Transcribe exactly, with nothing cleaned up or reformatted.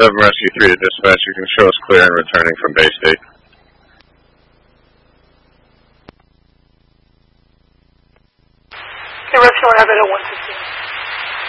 seven Rescue three to dispatch. You can show us clear and returning from Bay State. Okay, Rescue one, have it at one sixteen.